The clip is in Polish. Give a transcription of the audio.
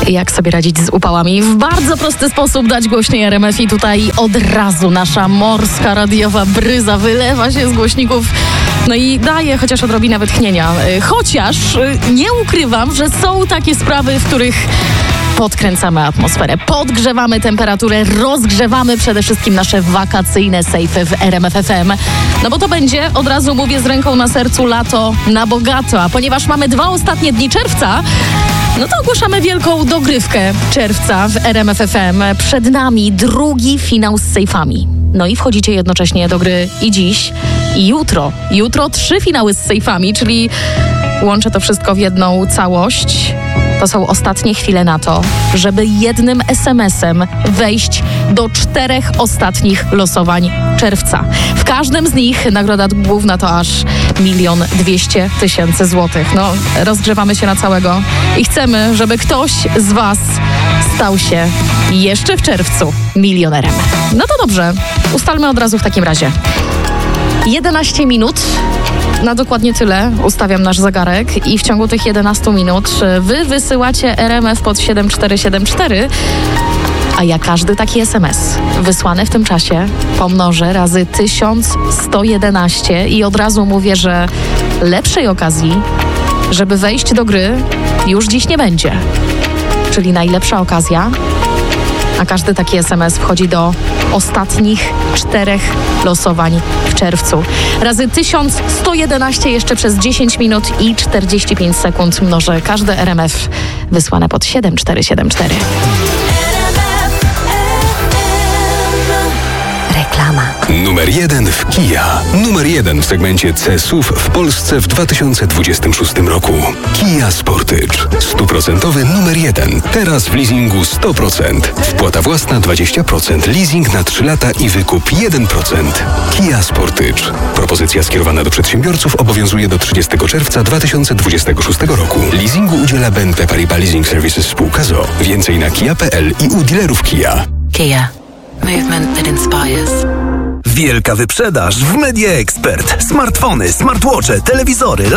jak sobie radzić z upałami. W bardzo prosty sposób dać głośniej RMF i tutaj od razu nasza morska radiowa bryza wylewa się z głośników, no i daje chociaż odrobinę wytchnienia. Chociaż nie ukrywam, że są takie sprawy, w których podkręcamy atmosferę, podgrzewamy temperaturę, rozgrzewamy przede wszystkim nasze wakacyjne sejfy w RMF FM. No bo to będzie, od razu mówię z ręką na sercu, lato na bogato. A ponieważ mamy 2 ostatnie dni czerwca, no to ogłaszamy wielką dogrywkę czerwca w RMF FM. Przed nami drugi finał z sejfami. No i wchodzicie jednocześnie do gry i dziś, i jutro. Jutro 3 finały z sejfami, czyli łączę to wszystko w jedną całość. To są ostatnie chwile na to, żeby jednym SMS-em wejść do 4 ostatnich losowań czerwca. W każdym z nich nagroda główna to aż 1 200 000 złotych. No, rozgrzewamy się na całego i chcemy, żeby ktoś z Was stał się jeszcze w czerwcu milionerem. No to dobrze, ustalmy od razu w takim razie. 11 minut. Na dokładnie tyle ustawiam nasz zegarek i w ciągu tych 11 minut Wy wysyłacie RMF pod 7474, a ja każdy taki SMS wysłany w tym czasie pomnożę razy 1111 i od razu mówię, że lepszej okazji, żeby wejść do gry, już dziś nie będzie. Czyli najlepsza okazja, a każdy taki SMS wchodzi do ostatnich 4 losowań w czerwcu. Razy 1111 jeszcze przez 10 minut i 45 sekund mnożę każde RMF wysłane pod 7474. Reklama. Numer 1 w Kia. Numer 1 w segmencie C-SUV w Polsce w 2026 roku. Kia Sportage. 100% numer 1. Teraz w leasingu 100%. Wpłata własna 20%. Leasing na 3 lata i wykup 1%. Kia Sportage. Propozycja skierowana do przedsiębiorców obowiązuje do 30 czerwca 2026 roku. Leasingu udziela BNP Paribas Leasing Services spółka z o.o. Więcej na kia.pl i u dealerów Kia. Kia. Movement that inspires. Wielka wyprzedaż w Media Expert. Smartfony, smartwatche, telewizory,